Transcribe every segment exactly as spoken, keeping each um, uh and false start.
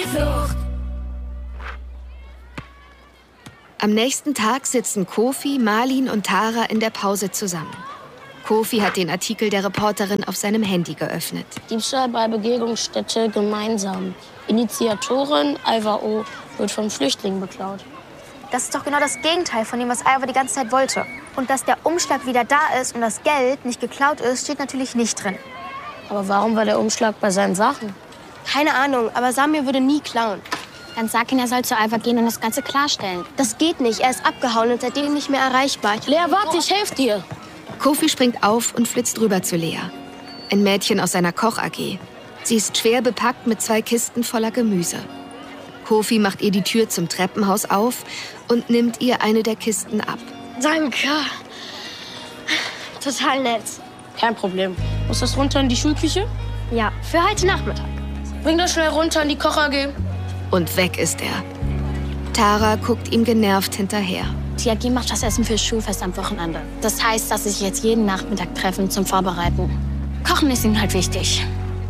Flucht. Am nächsten Tag sitzen Kofi, Marlin und Tara in der Pause zusammen. Kofi hat den Artikel der Reporterin auf seinem Handy geöffnet. Diebstahl bei Begegnungsstätte gemeinsam. Initiatorin Alva O. wird von Flüchtlingen beklaut. Das ist doch genau das Gegenteil von dem, was Alva die ganze Zeit wollte. Und dass der Umschlag wieder da ist und das Geld nicht geklaut ist, steht natürlich nicht drin. Aber warum war der Umschlag bei seinen Sachen? Keine Ahnung, aber Samir würde nie klauen. Dann sag ihn, er soll zu Alva gehen und das Ganze klarstellen. Das geht nicht, er ist abgehauen und seitdem nicht mehr erreichbar. Lea, warte, ich helfe dir. Kofi springt auf und flitzt rüber zu Lea. Ein Mädchen aus seiner Koch-A G. Sie ist schwer bepackt mit zwei Kisten voller Gemüse. Kofi macht ihr die Tür zum Treppenhaus auf und nimmt ihr eine der Kisten ab. Danke. Total nett. Kein Problem. Muss das runter in die Schulküche? Ja, für heute Nachmittag. Bring das schnell runter in die Koch-A G. Und weg ist er. Tara guckt ihm genervt hinterher. Die A G macht das Essen fürs Schulfest am Wochenende. Das heißt, dass sie sich jetzt jeden Nachmittag treffen zum Vorbereiten. Kochen ist ihnen halt wichtig.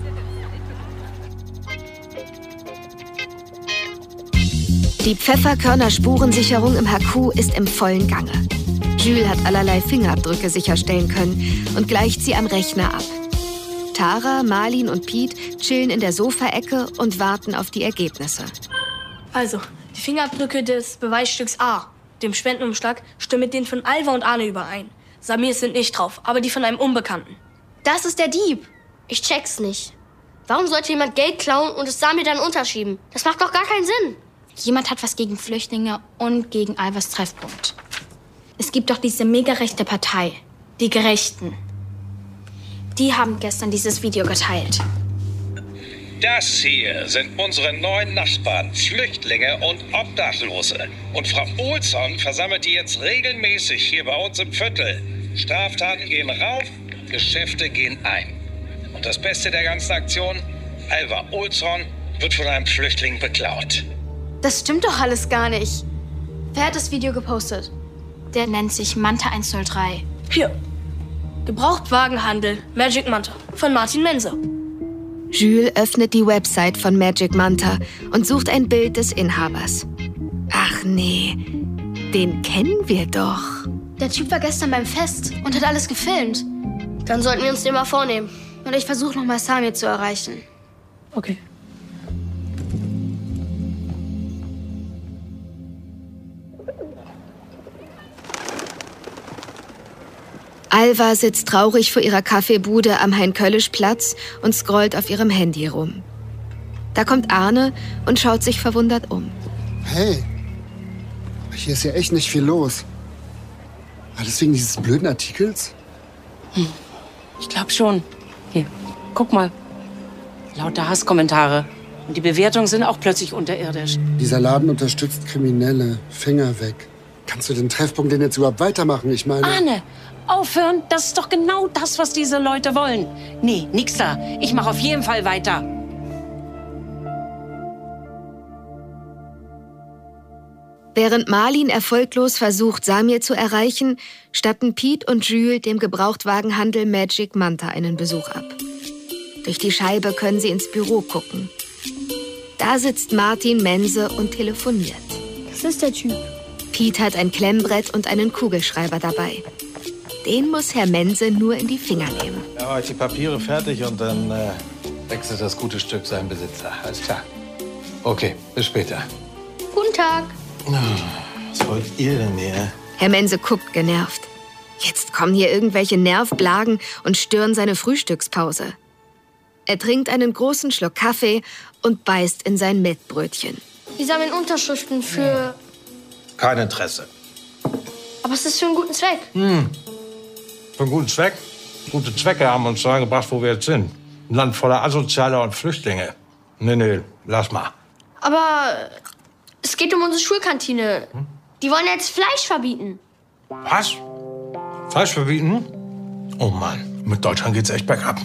Die Pfefferkörner-Spurensicherung im H Q ist im vollen Gange. Jules hat allerlei Fingerabdrücke sicherstellen können und gleicht sie am Rechner ab. Tara, Marlin und Pete chillen in der Sofaecke und warten auf die Ergebnisse. Also, die Fingerabdrücke des Beweisstücks A, dem Spendenumschlag, stimmen mit denen von Alva und Arne überein. Samir sind nicht drauf, aber die von einem Unbekannten. Das ist der Dieb. Ich check's nicht. Warum sollte jemand Geld klauen und es Samir dann unterschieben? Das macht doch gar keinen Sinn. Jemand hat was gegen Flüchtlinge und gegen Alvas Treffpunkt. Es gibt doch diese mega rechte Partei, die Gerechten. Die haben gestern dieses Video geteilt. Das hier sind unsere neuen Nachbarn, Flüchtlinge und Obdachlose. Und Frau Olsson versammelt die jetzt regelmäßig hier bei uns im Viertel. Straftaten gehen rauf, Geschäfte gehen ein. Und das Beste der ganzen Aktion, Alva Olsson wird von einem Flüchtling beklaut. Das stimmt doch alles gar nicht. Wer hat das Video gepostet? Der nennt sich Manta eins null drei. Hier. Gebrauchtwagenhandel Magic Manta von Martin Menser. Jules öffnet die Website von Magic Manta und sucht ein Bild des Inhabers. Ach nee, den kennen wir doch. Der Typ war gestern beim Fest und hat alles gefilmt. Dann sollten wir uns den mal vornehmen. Und ich versuche noch mal Samir zu erreichen. Okay. Alva sitzt traurig vor ihrer Kaffeebude am Hein-Köllisch-Platz und scrollt auf ihrem Handy rum. Da kommt Arne und schaut sich verwundert um. Hey, hier ist ja echt nicht viel los. War das wegen dieses blöden Artikels? Hm. Ich glaube schon. Hier, guck mal. Lauter Hasskommentare. Und die Bewertungen sind auch plötzlich unterirdisch. Dieser Laden unterstützt Kriminelle. Finger weg. Kannst du den Treffpunkt denn jetzt überhaupt weitermachen? Ich meine... Arne, aufhören, das ist doch genau das, was diese Leute wollen. Nee, nix da. Ich mache auf jeden Fall weiter. Während Marlin erfolglos versucht, Samir zu erreichen, statten Pete und Jules dem Gebrauchtwagenhandel Magic Manta einen Besuch ab. Durch die Scheibe können sie ins Büro gucken. Da sitzt Martin Mense und telefoniert. Das ist der Typ. Pete hat ein Klemmbrett und einen Kugelschreiber dabei. Den muss Herr Mense nur in die Finger nehmen. Ja, heute die Papiere fertig und dann äh, wechselt das gute Stück seinen Besitzer. Alles klar. Okay, bis später. Guten Tag. Was wollt ihr denn hier? Herr Mense guckt genervt. Jetzt kommen hier irgendwelche Nervblagen und stören seine Frühstückspause. Er trinkt einen großen Schluck Kaffee und beißt in sein Mettbrötchen. Wir sammeln Unterschriften für... Kein Interesse. Aber es ist für einen guten Zweck. Hm. Für einen guten Zweck? Gute Zwecke haben uns dahin gebracht, wo wir jetzt sind. Ein Land voller Asozialer und Flüchtlinge. Nee, nee, lass mal. Aber es geht um unsere Schulkantine. Hm? Die wollen jetzt Fleisch verbieten. Was? Fleisch verbieten? Oh Mann, mit Deutschland geht's echt bergab.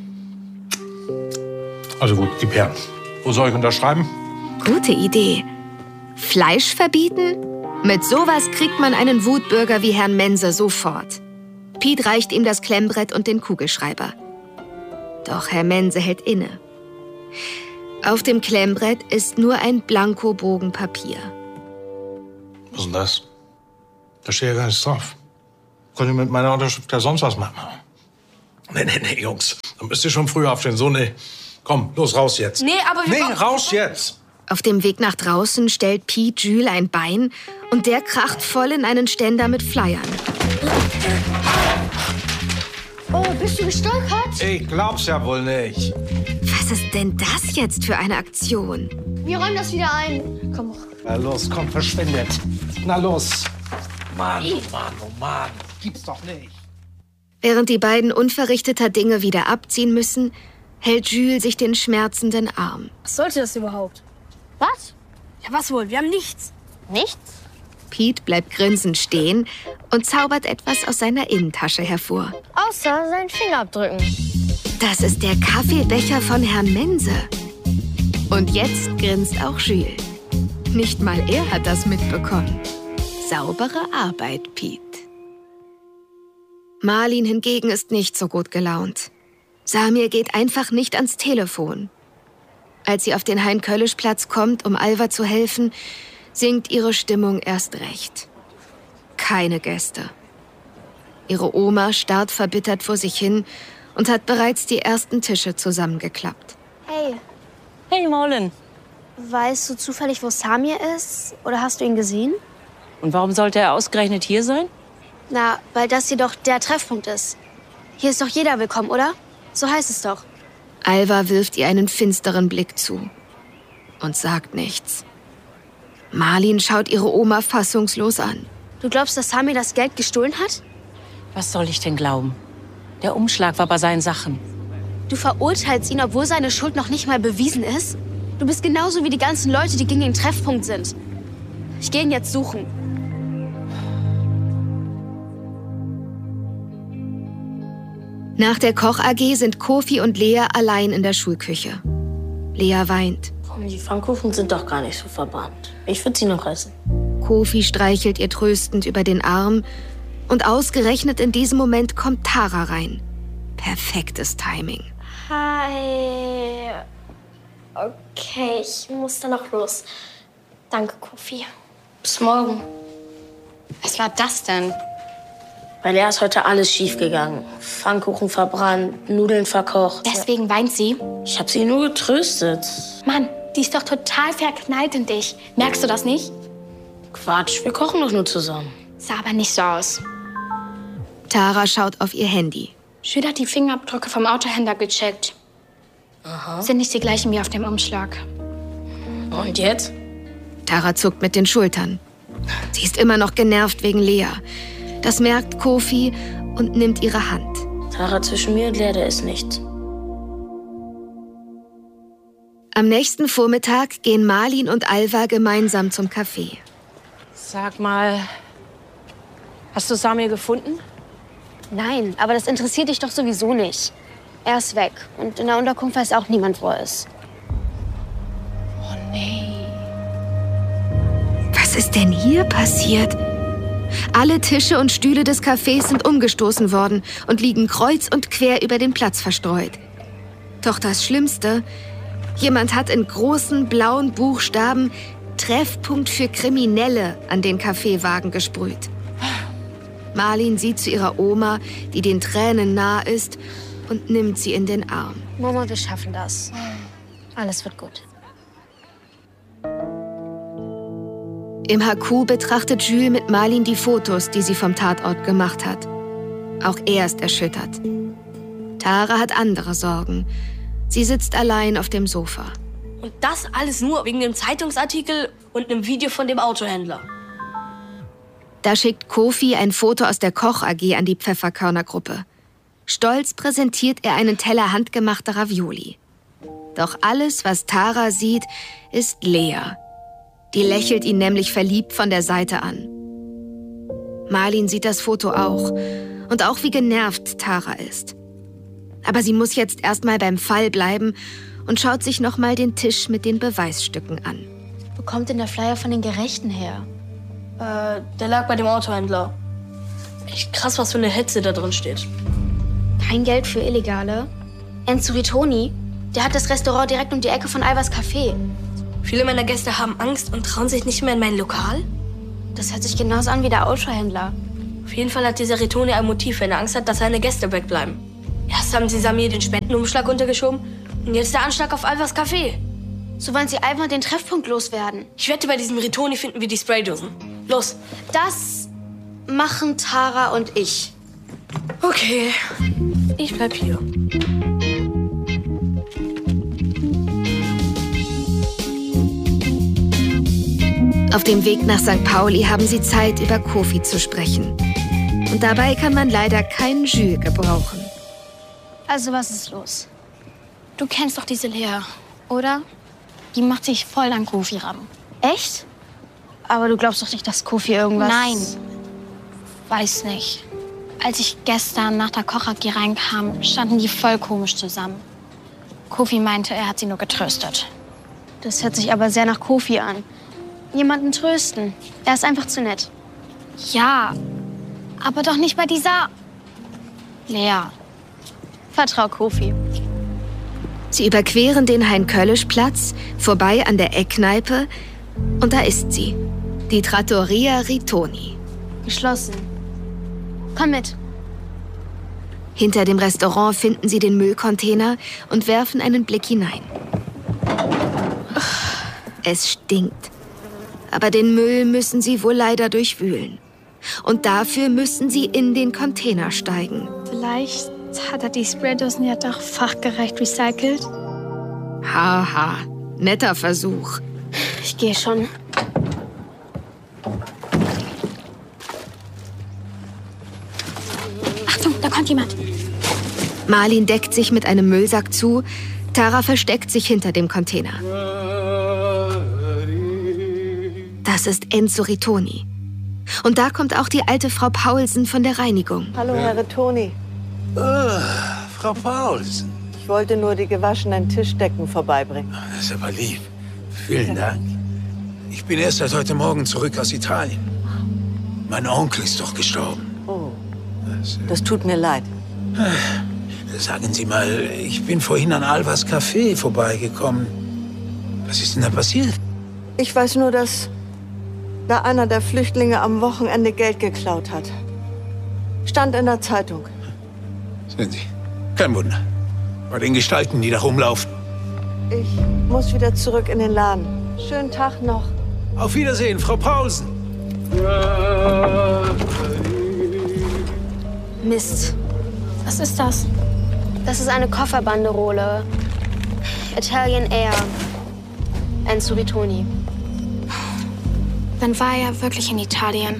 Also gut, gib her. Wo soll ich unterschreiben? Gute Idee. Fleisch verbieten? Mit sowas kriegt man einen Wutbürger wie Herrn Mense sofort. Pete reicht ihm das Klemmbrett und den Kugelschreiber. Doch Herr Mense hält inne. Auf dem Klemmbrett ist nur ein Blankobogen Papier. Was ist denn das? Da steht ja gar nichts drauf. Könnt ihr mit meiner Unterschrift ja sonst was machen? Nee, nee, nee, Jungs. Dann müsst ihr schon früher aufstehen. So, nee. Komm, los, raus jetzt. Nee, aber wir... Nee, raus jetzt! Auf dem Weg nach draußen stellt Pete Jules ein Bein und der kracht voll in einen Ständer mit Flyern. Oh, bist du gestolpert? Ich glaub's ja wohl nicht. Was ist denn das jetzt für eine Aktion? Wir räumen das wieder ein. Komm. Na los, komm, verschwindet. Na los. Mann, oh Mann, oh Mann. Gibt's doch nicht. Während die beiden unverrichteter Dinge wieder abziehen müssen, hält Jules sich den schmerzenden Arm. Was sollte das überhaupt? Was? Ja, was wohl? Wir haben nichts. Nichts? Pete bleibt grinsend stehen und zaubert etwas aus seiner Innentasche hervor. Außer seinen Fingerabdrücken. Das ist der Kaffeebecher von Herrn Mense. Und jetzt grinst auch Jules. Nicht mal er hat das mitbekommen. Saubere Arbeit, Pete. Marlin hingegen ist nicht so gut gelaunt. Samir geht einfach nicht ans Telefon. Als sie auf den Hein-Köllisch-Platz kommt, um Alva zu helfen, sinkt ihre Stimmung erst recht. Keine Gäste. Ihre Oma starrt verbittert vor sich hin und hat bereits die ersten Tische zusammengeklappt. Hey, Hey, Marlin. weißt du zufällig, wo Samir ist? Oder hast du ihn gesehen? Und warum sollte er ausgerechnet hier sein? Na, weil das hier doch der Treffpunkt ist. Hier ist doch jeder willkommen, oder? So heißt es doch. Alva wirft ihr einen finsteren Blick zu und sagt nichts. Marlin schaut ihre Oma fassungslos an. Du glaubst, dass Samir das Geld gestohlen hat? Was soll ich denn glauben? Der Umschlag war bei seinen Sachen. Du verurteilst ihn, obwohl seine Schuld noch nicht mal bewiesen ist? Du bist genauso wie die ganzen Leute, die gegen den Treffpunkt sind. Ich gehe ihn jetzt suchen. Nach der Koch-A G sind Kofi und Lea allein in der Schulküche. Lea weint. Die Pfannkuchen sind doch gar nicht so verbrannt. Ich würde sie noch essen. Kofi streichelt ihr tröstend über den Arm und ausgerechnet in diesem Moment kommt Tara rein. Perfektes Timing. Hi. Okay, ich muss dann noch los. Danke, Kofi. Bis morgen. Was war das denn? Bei Lea ist heute alles schiefgegangen. Pfannkuchen verbrannt, Nudeln verkocht. Deswegen weint sie? Ich habe sie nur getröstet. Mann, die ist doch total verknallt in dich. Merkst du das nicht? Quatsch, wir kochen doch nur zusammen. Sah aber nicht so aus. Tara schaut auf ihr Handy. Jules hat die Fingerabdrücke vom Autohändler gecheckt. Aha. Sind nicht die gleichen wie auf dem Umschlag. Und jetzt? Tara zuckt mit den Schultern. Sie ist immer noch genervt wegen Lea. Das merkt Kofi und nimmt ihre Hand. Tara, zwischen mir und Lea, da ist nichts. Am nächsten Vormittag gehen Marlin und Alva gemeinsam zum Café. Sag mal, hast du Samir gefunden? Nein, aber das interessiert dich doch sowieso nicht. Er ist weg und in der Unterkunft weiß auch niemand, wo er ist. Oh nee. Was ist denn hier passiert? Alle Tische und Stühle des Cafés sind umgestoßen worden und liegen kreuz und quer über den Platz verstreut. Doch das Schlimmste, jemand hat in großen blauen Buchstaben Treffpunkt für Kriminelle an den Kaffeewagen gesprüht. Marlin sieht zu ihrer Oma, die den Tränen nahe ist, und nimmt sie in den Arm. Mama, wir schaffen das. Alles wird gut. Im H Q betrachtet Jules mit Marlin die Fotos, die sie vom Tatort gemacht hat. Auch er ist erschüttert. Tara hat andere Sorgen. Sie sitzt allein auf dem Sofa. Und das alles nur wegen dem Zeitungsartikel und einem Video von dem Autohändler. Da schickt Kofi ein Foto aus der Koch-A G an die Pfefferkörnergruppe. Stolz präsentiert er einen Teller handgemachter Ravioli. Doch alles, was Tara sieht, ist Lea. Die lächelt ihn nämlich verliebt von der Seite an. Marlin sieht das Foto auch und auch wie genervt Tara ist. Aber sie muss jetzt erst mal beim Fall bleiben und schaut sich noch mal den Tisch mit den Beweisstücken an. Wo kommt denn der Flyer von den Gerechten her? Äh, der lag bei dem Autohändler. Echt krass, was für eine Hetze da drin steht. Kein Geld für Illegale. Enzo Ritoni, Der hat das Restaurant direkt um die Ecke von Ivers Café. Viele meiner Gäste haben Angst und trauen sich nicht mehr in mein Lokal? Das hört sich genauso an wie der Autohändler. Auf jeden Fall hat dieser Ritoni ein Motiv, wenn er Angst hat, dass seine Gäste wegbleiben. Erst haben sie Samir den Spendenumschlag untergeschoben und jetzt der Anschlag auf Ivers Café. So wollen sie einfach den Treffpunkt loswerden. Ich wette, bei diesem Ritoni finden wir die Spraydosen. Los. Das machen Tara und ich. Okay, ich bleib hier. Auf dem Weg nach Sankt Pauli haben sie Zeit, über Kofi zu sprechen. Und dabei kann man leider keinen Jules gebrauchen. Also, was ist los? Du kennst doch diese Lea, oder? Die macht sich voll an Kofi ran. Echt? Aber du glaubst doch nicht, dass Kofi irgendwas... Nein. Weiß nicht. Als ich gestern nach der Koch-A G reinkam, standen die voll komisch zusammen. Kofi meinte, er hat sie nur getröstet. Das hört sich aber sehr nach Kofi an. Jemanden trösten. Er ist einfach zu nett. Ja, aber doch nicht bei dieser Lea. Vertrau Kofi. Sie überqueren den Hein-Köllisch-Platz, vorbei an der Eckkneipe. Und da ist sie, die Trattoria Ritoni. Geschlossen. Komm mit. Hinter dem Restaurant finden sie den Müllcontainer und werfen einen Blick hinein. Es stinkt. Aber den Müll müssen sie wohl leider durchwühlen. Und dafür müssen sie in den Container steigen. Vielleicht hat er die Spraydosen ja doch fachgerecht recycelt. Haha, netter Versuch. Ich gehe schon. Achtung, da kommt jemand. Marlin deckt sich mit einem Müllsack zu. Tara versteckt sich hinter dem Container. Das ist Enzo Ritoni. Und da kommt auch die alte Frau Paulsen von der Reinigung. Hallo, Herr Ritoni. Oh, Frau Paulsen. Ich wollte nur die gewaschenen Tischdecken vorbeibringen. Das ist aber lieb. Vielen Dank. Ich bin erst seit heute Morgen zurück aus Italien. Mein Onkel ist doch gestorben. Oh, das, das tut mir leid. Sagen Sie mal, ich bin vorhin an Alvas Café vorbeigekommen. Was ist denn da passiert? Ich weiß nur, dass da einer der Flüchtlinge am Wochenende Geld geklaut hat. Stand in der Zeitung. Sehen Sie, kein Wunder. Bei den Gestalten, die da rumlaufen. Ich muss wieder zurück in den Laden. Schönen Tag noch. Auf Wiedersehen, Frau Paulsen. Mist. Was ist das? Das ist eine Kofferbanderole. Italian Air. Enzo Ritoni. Dann war er wirklich in Italien.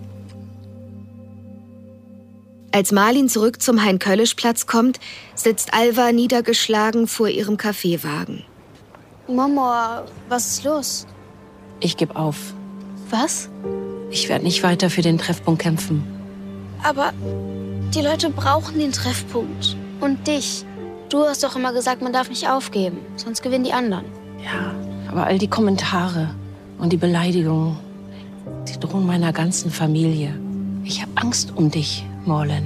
Als Marlin zurück zum Hein-Köllisch-Platz kommt, sitzt Alva niedergeschlagen vor ihrem Kaffeewagen. Mama, was ist los? Ich gebe auf. Was? Ich werde nicht weiter für den Treffpunkt kämpfen. Aber die Leute brauchen den Treffpunkt. Und dich. Du hast doch immer gesagt, man darf nicht aufgeben, sonst gewinnen die anderen. Ja, aber all die Kommentare und die Beleidigungen, die drohen meiner ganzen Familie. Ich habe Angst um dich, Morlen.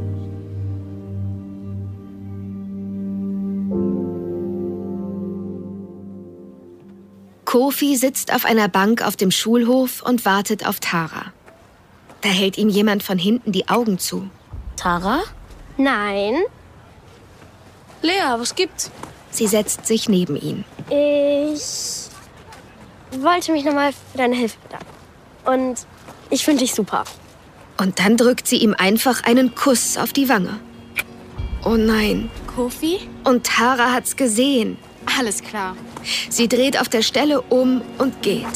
Kofi sitzt auf einer Bank auf dem Schulhof und wartet auf Tara. Da hält ihm jemand von hinten die Augen zu. Tara? Nein. Lea, was gibt's? Sie setzt sich neben ihn. Ich wollte mich nochmal für deine Hilfe bedanken. Und ich finde dich super. Und dann drückt sie ihm einfach einen Kuss auf die Wange. Oh nein. Kofi? Und Tara hat's gesehen. Alles klar. Sie dreht auf der Stelle um und geht.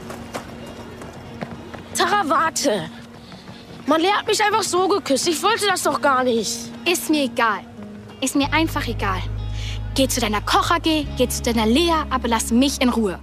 Tara, warte. Marlene hat mich einfach so geküsst. Ich wollte das doch gar nicht. Ist mir egal. Ist mir einfach egal. Geh zu deiner Koch-A G, geh zu deiner Lea, aber lass mich in Ruhe.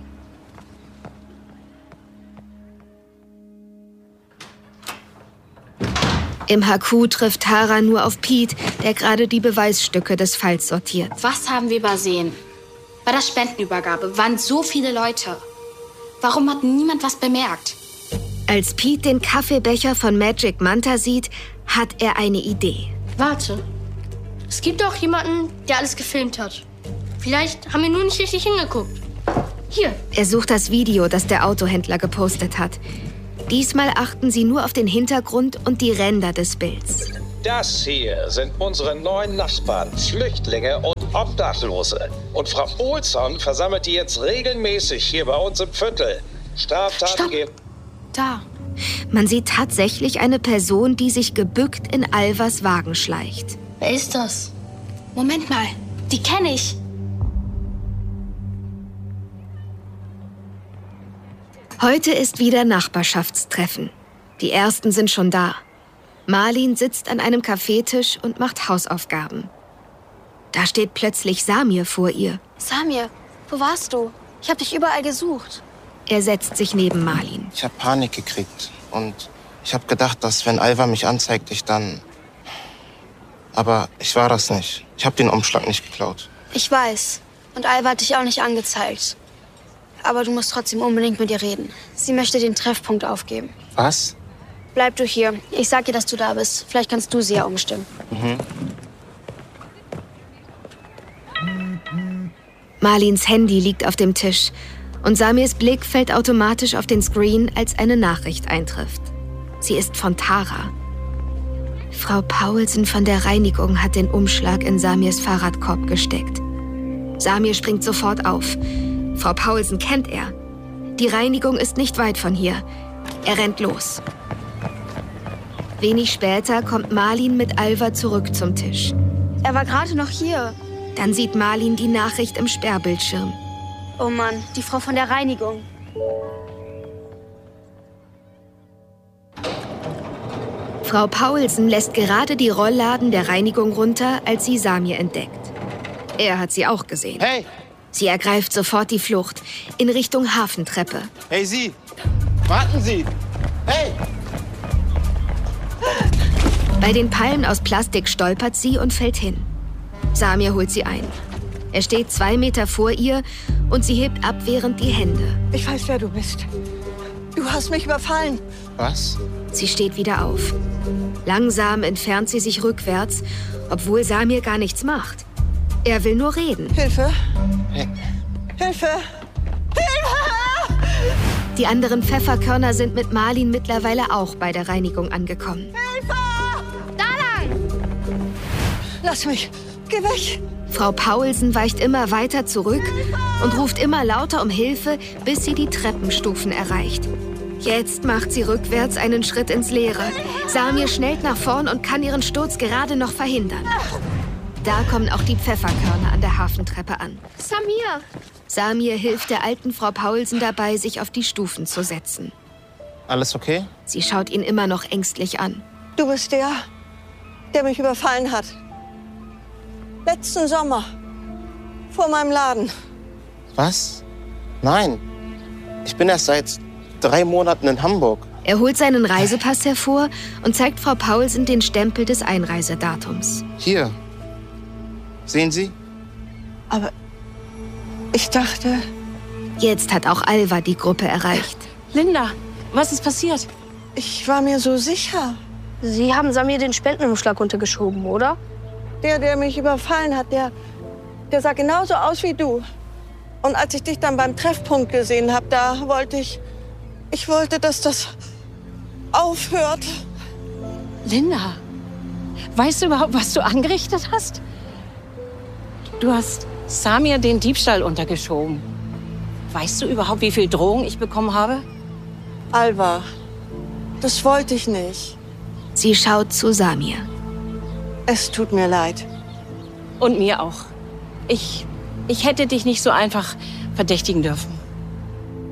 Im H Q trifft Tara nur auf Pete, der gerade die Beweisstücke des Falls sortiert. Was haben wir übersehen? Bei der Spendenübergabe waren so viele Leute. Warum hat niemand was bemerkt? Als Pete den Kaffeebecher von Magic Manta sieht, hat er eine Idee. Warte. Es gibt doch jemanden, der alles gefilmt hat. Vielleicht haben wir nur nicht richtig hingeguckt. Hier. Er sucht das Video, das der Autohändler gepostet hat. Diesmal achten sie nur auf den Hintergrund und die Ränder des Bilds. Das hier sind unsere neuen Nachbarn, Flüchtlinge und Obdachlose. Und Frau Olsson versammelt die jetzt regelmäßig hier bei uns im Viertel. Straftaten geben. Da. Man sieht tatsächlich eine Person, die sich gebückt in Alvas Wagen schleicht. Wer ist das? Moment mal, die kenne ich. Heute ist wieder Nachbarschaftstreffen. Die ersten sind schon da. Marlin sitzt an einem Kaffeetisch und macht Hausaufgaben. Da steht plötzlich Samir vor ihr. Samir, wo warst du? Ich habe dich überall gesucht. Er setzt sich neben Marlin. Ich habe Panik gekriegt und ich habe gedacht, dass wenn Alva mich anzeigt, ich dann... Aber ich war das nicht. Ich habe den Umschlag nicht geklaut. Ich weiß. Und Alva hat dich auch nicht angezeigt. Aber du musst trotzdem unbedingt mit ihr reden. Sie möchte den Treffpunkt aufgeben. Was? Bleib du hier. Ich sag ihr, dass du da bist. Vielleicht kannst du sie ja umstimmen. Mhm. Marlins Handy liegt auf dem Tisch und Samirs Blick fällt automatisch auf den Screen, als eine Nachricht eintrifft. Sie ist von Tara. Frau Paulsen von der Reinigung hat den Umschlag in Samirs Fahrradkorb gesteckt. Samir springt sofort auf. Frau Paulsen kennt er. Die Reinigung ist nicht weit von hier. Er rennt los. Wenig später kommt Marlin mit Alva zurück zum Tisch. Er war gerade noch hier. Dann sieht Marlin die Nachricht im Sperrbildschirm. Oh Mann, die Frau von der Reinigung. Frau Paulsen lässt gerade die Rollladen der Reinigung runter, als sie Samir entdeckt. Er hat sie auch gesehen. Hey! Sie ergreift sofort die Flucht in Richtung Hafentreppe. Hey, Sie! Warten Sie! Hey! Bei den Palmen aus Plastik stolpert sie und fällt hin. Samir holt sie ein. Er steht zwei Meter vor ihr und sie hebt abwehrend die Hände. Ich weiß, wer du bist. Du hast mich überfallen. Was? Sie steht wieder auf. Langsam entfernt sie sich rückwärts, obwohl Samir gar nichts macht. Er will nur reden. Hilfe! Hey. Hilfe! Hilfe! Die anderen Pfefferkörner sind mit Marlin mittlerweile auch bei der Reinigung angekommen. Hilfe! Da lang! Lass mich! Geh weg! Frau Paulsen weicht immer weiter zurück und ruft immer lauter um Hilfe, bis sie die Treppenstufen erreicht. Jetzt macht sie rückwärts einen Schritt ins Leere. Samir schnellt nach vorn und kann ihren Sturz gerade noch verhindern. Da kommen auch die Pfefferkörner an der Hafentreppe an. Samir! Samir hilft der alten Frau Paulsen dabei, sich auf die Stufen zu setzen. Alles okay? Sie schaut ihn immer noch ängstlich an. Du bist der, der mich überfallen hat. Letzten Sommer. Vor meinem Laden. Was? Nein. Ich bin erst seit drei Monaten in Hamburg. Er holt seinen Reisepass hervor und zeigt Frau Paulsen den Stempel des Einreisedatums. Hier. Sehen Sie? Aber ich dachte... Jetzt hat auch Alva die Gruppe erreicht. Linda, was ist passiert? Ich war mir so sicher. Sie haben Samir den Spendenumschlag untergeschoben, oder? Der, der mich überfallen hat, der, der sah genauso aus wie du. Und als ich dich dann beim Treffpunkt gesehen habe, da wollte ich... Ich wollte, dass das aufhört. Linda, weißt du überhaupt, was du angerichtet hast? Du hast Samir den Diebstahl untergeschoben. Weißt du überhaupt, wie viel Drohung ich bekommen habe? Alva, das wollte ich nicht. Sie schaut zu Samir. Es tut mir leid. Und mir auch. Ich, ich hätte dich nicht so einfach verdächtigen dürfen.